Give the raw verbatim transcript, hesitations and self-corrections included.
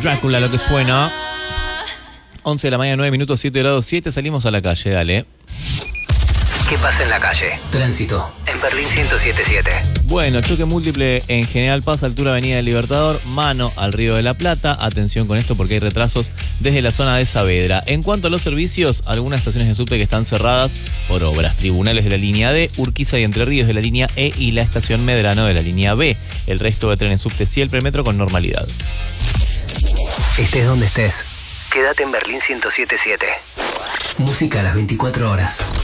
Drácula, lo que suena. once de la mañana, nueve minutos, siete grados siete. Salimos a la calle, dale. ¿Qué pasa en la calle? Tránsito. En Berlín ciento siete punto siete. Bueno, choque múltiple en General Paz, altura Avenida del Libertador, mano al Río de la Plata. Atención con esto porque hay retrasos desde la zona de Saavedra. En cuanto a los servicios, algunas estaciones de subte que están cerradas por obras. Tribunales de la línea D, Urquiza y Entre Ríos de la línea E y la estación Medrano de la línea B. El resto de trenes subte y el premetro con normalidad. Estés donde estés, quédate en Berlín ciento siete punto siete. Música a las veinticuatro horas.